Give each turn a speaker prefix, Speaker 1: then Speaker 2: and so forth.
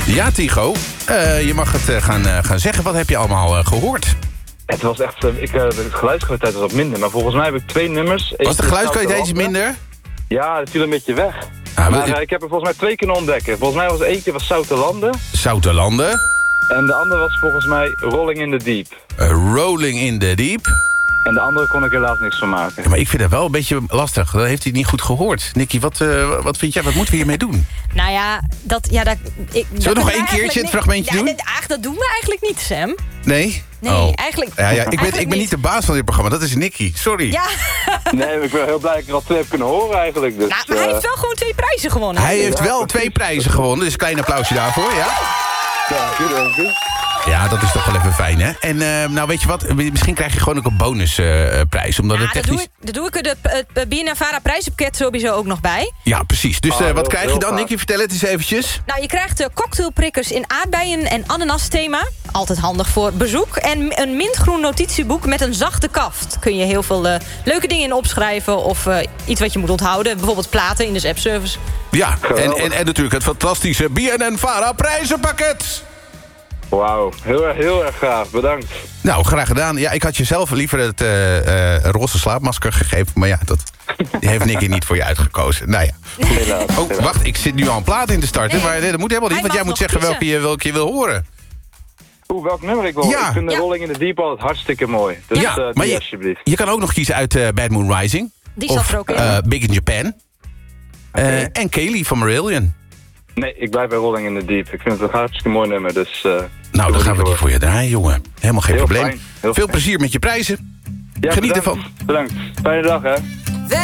Speaker 1: Ja, Tycho, je mag het gaan zeggen. Wat heb je allemaal gehoord?
Speaker 2: Het was echt... de geluidskwaliteit was wat minder, maar volgens mij heb ik 2 nummers.
Speaker 1: Was de geluidskwaliteit iets minder?
Speaker 2: Ja, het viel een beetje weg.
Speaker 1: Ah,
Speaker 2: maar ik heb er volgens mij 2 kunnen ontdekken. Volgens mij was één keer Zoutelanden.
Speaker 1: Zoutelanden.
Speaker 2: En de andere was volgens mij Rolling in the Deep.
Speaker 1: Rolling in the Deep.
Speaker 2: En de andere kon ik helaas niks van maken.
Speaker 1: Ja, maar ik vind dat wel een beetje lastig. Dat heeft hij niet goed gehoord. Nicky, wat vind jij? Wat moeten we hiermee doen?
Speaker 3: Nou ja,
Speaker 1: Zullen we nog 1 keertje het fragmentje doen?
Speaker 3: Dat doen we eigenlijk niet, Sam.
Speaker 1: Nee?
Speaker 3: Nee, eigenlijk...
Speaker 1: Ja, ik ben niet de baas van dit programma. Dat is Nicky. Sorry.
Speaker 3: Ja.
Speaker 2: Nee, maar ik ben heel blij dat ik er al 2 heb kunnen horen eigenlijk. Dus,
Speaker 3: maar hij heeft wel gewoon 2 prijzen gewonnen.
Speaker 1: Hij heeft wel 2 prijzen gewonnen. Dus een klein applausje daarvoor, ja?
Speaker 2: Dank u.
Speaker 1: Ja, dat is toch wel even fijn, hè? En nou, weet je wat? Misschien krijg je gewoon ook een bonusprijs. Omdat het technisch...
Speaker 3: Dat doe ik het BNNVARA prijzenpakket sowieso ook nog bij.
Speaker 1: Ja, precies. Dus wat krijg je dan, Nicky? Vertel het eens eventjes.
Speaker 3: Nou, je krijgt cocktailprikkers in aardbeien en ananas thema. Altijd handig voor bezoek. En een mintgroen notitieboek met een zachte kaft. Kun je heel veel leuke dingen in opschrijven. Of iets wat je moet onthouden. Bijvoorbeeld platen in de app-service.
Speaker 1: Ja, en natuurlijk het fantastische BNNVARA prijzenpakket.
Speaker 2: Wauw, heel erg gaaf. Bedankt.
Speaker 1: Nou, graag gedaan. Ja, ik had je zelf liever het roze slaapmasker gegeven. Maar ja, die heeft Nicky niet voor je uitgekozen. Nou ja.
Speaker 2: Helaas.
Speaker 1: Oh, wacht, ik zit nu al een plaat in te starten. Maar dat moet helemaal niet, want jij moet zeggen welke je wil horen.
Speaker 2: Welk nummer ik wil?
Speaker 1: Ja.
Speaker 2: Ik vind de Rolling in the Deep altijd hartstikke mooi. Dus
Speaker 1: maar
Speaker 2: alsjeblieft.
Speaker 1: Je kan ook nog kiezen uit Bad Moon Rising.
Speaker 3: Die zat er ook in.
Speaker 1: Big in Japan. En Kaylee van Marillion.
Speaker 2: Nee, ik blijf bij Rolling in the Deep. Ik vind het een hartstikke mooi nummer, dus...
Speaker 1: nou, dan gaan we die voor je draaien, jongen. Helemaal geen probleem.
Speaker 2: Fijn,
Speaker 1: Veel plezier met je prijzen.
Speaker 2: Ja,
Speaker 1: Geniet
Speaker 2: bedankt.
Speaker 1: ervan.
Speaker 2: Bedankt. Fijne dag, hè.